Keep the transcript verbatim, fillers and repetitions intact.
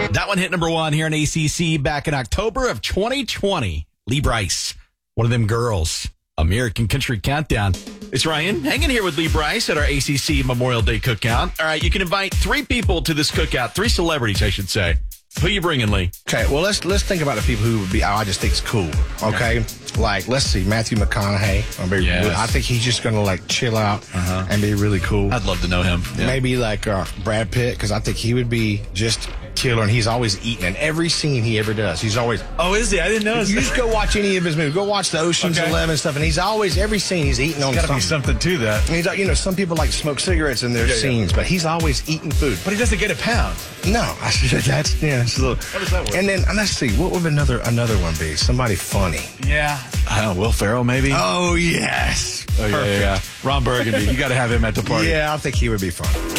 That one hit number one here in A C C back in October of twenty twenty. Lee Brice, one of them girls. American Country Countdown. It's Ryan hanging here with Lee Brice at our A C C Memorial Day cookout. All right, you can invite three people to this cookout, three celebrities, I should say. Who you bringing, Lee? Okay, well, let's let's think about the people who would be, oh, I just think it's cool, okay? Like, let's see, Matthew McConaughey. I'll be Yes. really- I think he's just going to, like, chill out Uh-huh. and be really cool. I'd love to know him. Yeah. Maybe, like, uh, Brad Pitt, because I think he would be just killer, and he's always eating. In every scene he ever does, he's always... Oh, is he? I didn't know. You just go watch any of his movies. Go watch the Ocean's Okay. Eleven stuff, and he's always, every scene, he's eating on Got to something. be something to that. And he's like, you know, some people like to smoke cigarettes in their Yeah, yeah. scenes, but he's always eating food. But he doesn't get a pound. No, I said that's yeah. It's a little, How does that work? And then and let's see, what would another another one be? Somebody funny. Yeah. I don't know, Will Ferrell, maybe? Oh yes, Oh, yeah, yeah, yeah. Ron Burgundy. You got to have him at the party. Yeah, I think he would be fun.